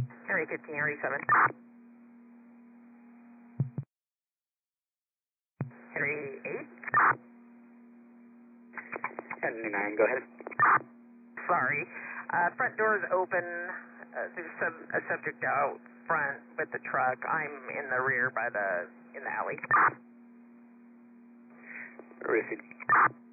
Area 15, Area 7. Area 8. Henry 9, go ahead. Sorry. Front door is open. There's a subject out front with the truck. I'm in the rear in the alley. Received.